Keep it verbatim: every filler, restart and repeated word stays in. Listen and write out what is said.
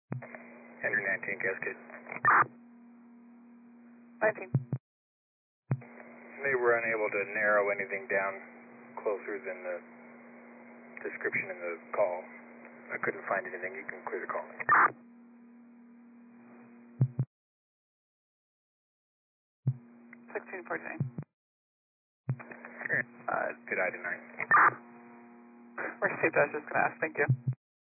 Henry nineteen, Cascade. nineteen. They were unable to narrow anything down closer than the description in the call. I couldn't find anything. You can clear the call. sixteen forty-nine. Uh, good eye tonight. Received, I was just going to ask. Thank you.